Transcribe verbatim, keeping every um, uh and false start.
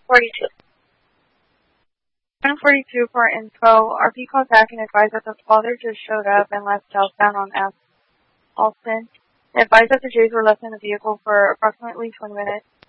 forty-two. ten forty-two for info. R P called back and advised that the father just showed up and left southbound on Alston. They advised that the Jays were left in the vehicle for approximately twenty minutes.